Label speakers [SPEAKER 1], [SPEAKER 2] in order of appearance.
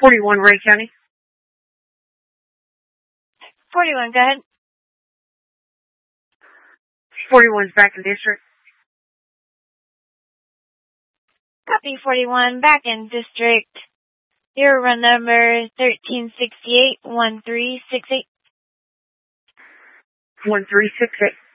[SPEAKER 1] 41, Ray County.
[SPEAKER 2] 41, go ahead.
[SPEAKER 1] 41's back in district.
[SPEAKER 2] Copy 41, back in district. Your run number 1368-1368.
[SPEAKER 1] 1368.